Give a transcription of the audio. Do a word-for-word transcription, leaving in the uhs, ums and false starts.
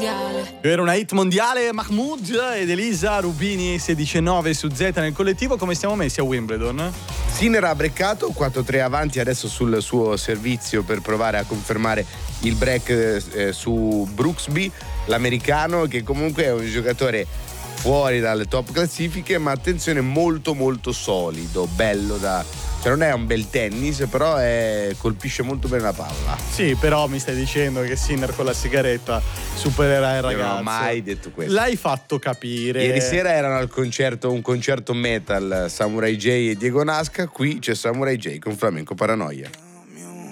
mondiale. Era una hit mondiale. Mahmood ed Elisa Rubini, sedici e nove su Z nel collettivo. Come stiamo messi a Wimbledon? Sinner ha breccato, quattro tre avanti adesso sul suo servizio per provare a confermare il break eh, su Brooksby, l'americano, che comunque è un giocatore fuori dalle top classifiche, ma attenzione, molto molto solido, bello da... cioè non è un bel tennis, però è, colpisce molto bene la palla. Sì, però mi stai dicendo che Sinner con la sigaretta supererà il ragazzo. Io non ho mai detto questo. L'hai fatto capire. Ieri sera erano al concerto, un concerto metal, Samurai J e Diego Nasca. Qui c'è Samurai J con Flamenco Paranoia.